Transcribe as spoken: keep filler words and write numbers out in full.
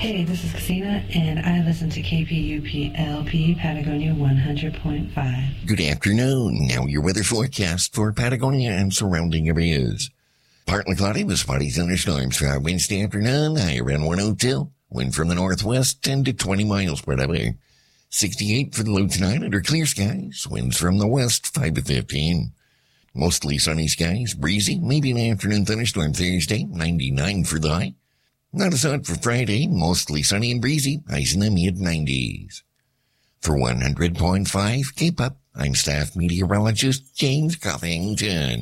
Hey, this is Christina, and I listen to K P U P L P Patagonia one hundred point five. Good afternoon. Now your weather forecast for Patagonia and surrounding areas. Partly cloudy with spotty thunderstorms for our Wednesday afternoon. High around one oh two. Wind from the northwest ten to twenty miles per hour. sixty-eight for the low tonight under clear skies. Winds from the west five to fifteen. Mostly sunny skies, breezy, maybe an afternoon thunderstorm Thursday, ninety-nine for the high. Not as hot for Friday, mostly sunny and breezy, highs in the mid nineties. For one hundred point five K-Pop, I'm staff meteorologist James Coffington.